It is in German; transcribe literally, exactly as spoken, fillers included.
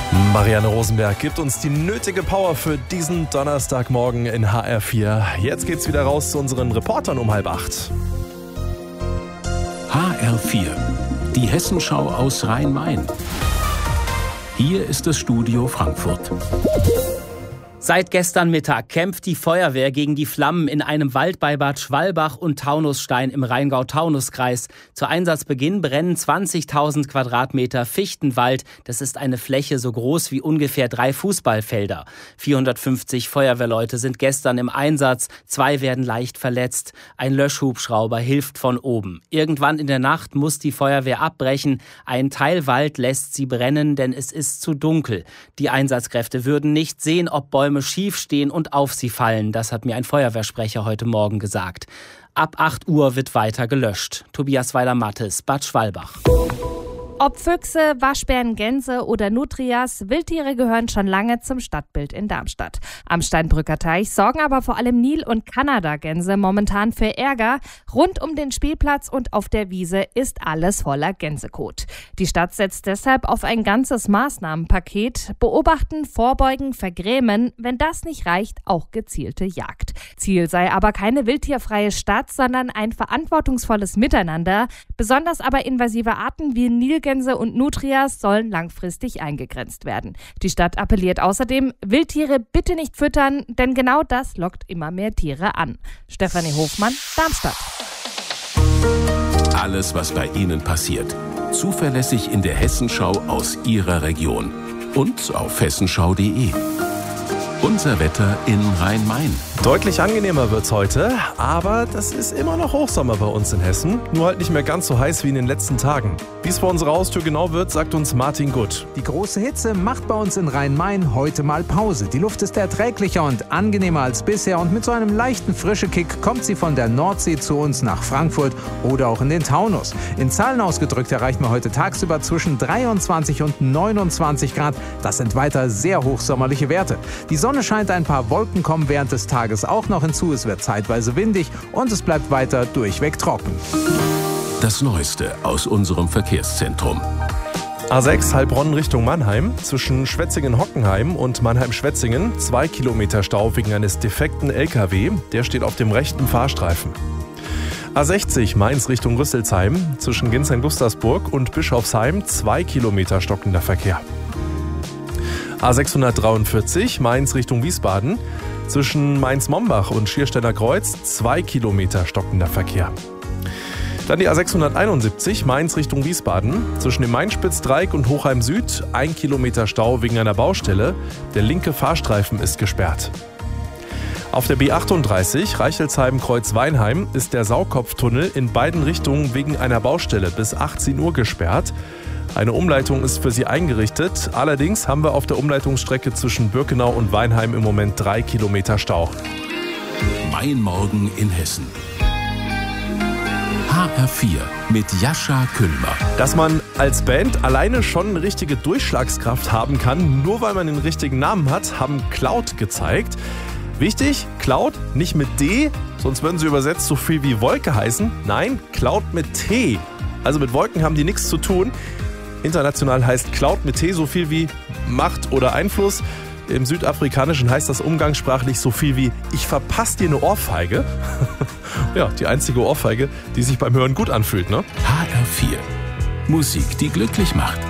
Marianne Rosenberg gibt uns die nötige Power für diesen Donnerstagmorgen in H R vier. Jetzt geht's wieder raus zu unseren Reportern um halb acht. H R vier, die Hessenschau aus Rhein-Main. Hier ist das Studio Frankfurt. Seit gestern Mittag kämpft die Feuerwehr gegen die Flammen in einem Wald bei Bad Schwalbach und Taunusstein im Rheingau-Taunus-Kreis. Zu Einsatzbeginn brennen zwanzigtausend Quadratmeter Fichtenwald. Das ist eine Fläche so groß wie ungefähr drei Fußballfelder. vierhundertfünfzig Feuerwehrleute sind gestern im Einsatz. Zwei werden leicht verletzt. Ein Löschhubschrauber hilft von oben. Irgendwann in der Nacht muss die Feuerwehr abbrechen. Ein Teil Wald lässt sie brennen, denn es ist zu dunkel. Die Einsatzkräfte würden nicht sehen, ob Bäume schief stehen und auf sie fallen. Das hat mir ein Feuerwehrsprecher heute Morgen gesagt. Ab acht Uhr wird weiter gelöscht. Tobias Weiler-Mattes, Bad Schwalbach. Ob Füchse, Waschbären, Gänse oder Nutrias, Wildtiere gehören schon lange zum Stadtbild in Darmstadt. Am Steinbrücker Teich sorgen aber vor allem Nil- und Kanadagänse momentan für Ärger. Rund um den Spielplatz und auf der Wiese ist alles voller Gänsekot. Die Stadt setzt deshalb auf ein ganzes Maßnahmenpaket. Beobachten, vorbeugen, vergrämen, wenn das nicht reicht, auch gezielte Jagd. Ziel sei aber keine wildtierfreie Stadt, sondern ein verantwortungsvolles Miteinander. Besonders aber invasive Arten wie Nilgänse und Nutrias sollen langfristig eingegrenzt werden. Die Stadt appelliert außerdem, Wildtiere bitte nicht füttern, denn genau das lockt immer mehr Tiere an. Stefanie Hofmann, Darmstadt. Alles, was bei Ihnen passiert, zuverlässig in der Hessenschau aus Ihrer Region und auf hessenschau punkt de. Unser Wetter in Rhein-Main. Deutlich angenehmer wird's heute, aber das ist immer noch Hochsommer bei uns in Hessen. Nur halt nicht mehr ganz so heiß wie in den letzten Tagen. Wie es vor unserer Haustür genau wird, sagt uns Martin Gutt. Die große Hitze macht bei uns in Rhein-Main heute mal Pause. Die Luft ist erträglicher und angenehmer als bisher und mit so einem leichten Frische-Kick kommt sie von der Nordsee zu uns nach Frankfurt oder auch in den Taunus. In Zahlen ausgedrückt erreichen wir heute tagsüber zwischen dreiundzwanzig und neunundzwanzig Grad. Das sind weiter sehr hochsommerliche Werte. Die Sonne scheint, ein paar Wolken kommen während des Tages auch noch hinzu. Es wird zeitweise windig und es bleibt weiter durchweg trocken. Das Neueste aus unserem Verkehrszentrum. A sechs Heilbronn Richtung Mannheim. Zwischen Schwetzingen-Hockenheim und Mannheim-Schwetzingen zwei Kilometer Stau wegen eines defekten L K W. Der steht auf dem rechten Fahrstreifen. A sechzig Mainz Richtung Rüsselsheim. Zwischen Ginsheim-Gustersburg und Bischofsheim zwei Kilometer stockender Verkehr. A sechshundertdreiundvierzig Mainz Richtung Wiesbaden. Zwischen Mainz-Mombach und Schiersteiner Kreuz zwei Kilometer stockender Verkehr. Dann die A sechshunderteinundsiebzig Mainz Richtung Wiesbaden. Zwischen dem Mainspitzdreieck und Hochheim Süd ein Kilometer Stau wegen einer Baustelle. Der linke Fahrstreifen ist gesperrt. Auf der B achtunddreißig Reichelsheim-Kreuz-Weinheim ist der Saukopftunnel in beiden Richtungen wegen einer Baustelle bis achtzehn Uhr gesperrt. Eine Umleitung ist für sie eingerichtet. Allerdings haben wir auf der Umleitungsstrecke zwischen Birkenau und Weinheim im Moment drei Kilometer Stau. Mein Morgen in Hessen. H R vier mit Jascha Küllmer. Dass man als Band alleine schon eine richtige Durchschlagskraft haben kann, nur weil man den richtigen Namen hat, haben Cloud gezeigt. Wichtig, Cloud nicht mit D, sonst würden sie übersetzt so viel wie Wolke heißen. Nein, Cloud mit T. Also mit Wolken haben die nichts zu tun. International heißt Cloud mit T so viel wie Macht oder Einfluss. Im Südafrikanischen heißt das umgangssprachlich so viel wie ich verpasse dir eine Ohrfeige. Ja, die einzige Ohrfeige, die sich beim Hören gut anfühlt, ne? H R vier. Musik, die glücklich macht.